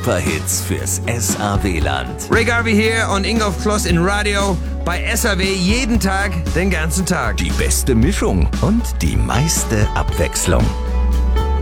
Superhits fürs SAW-Land. Ray Garvey hier und Ingolf Kloss in Radio bei SAW jeden Tag, den ganzen Tag. Die beste Mischung und die meiste Abwechslung.